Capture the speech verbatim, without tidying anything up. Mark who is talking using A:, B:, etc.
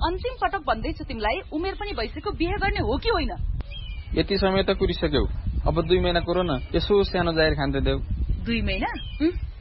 A: अन्तिम पटक भन्दैछु तिमीलाई, उमेर पनि भइसक्यो, बिहे गर्ने हो कि होइन?
B: यति समय त कुरिसक्यौ, अब दुई महिना कुरो न, यसो सानो जाहेर खान्दै देऊ।
A: दुई महिना?